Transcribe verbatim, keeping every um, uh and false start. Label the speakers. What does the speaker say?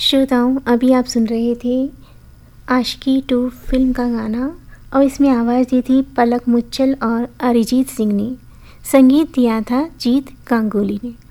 Speaker 1: श्रोताओं, अभी आप सुन रहे थे आशिकी टू फिल्म का गाना और इसमें आवाज़ दी थी पलक मुच्छल और अरिजीत सिंह ने। संगीत दिया था जीत गांगुली ने।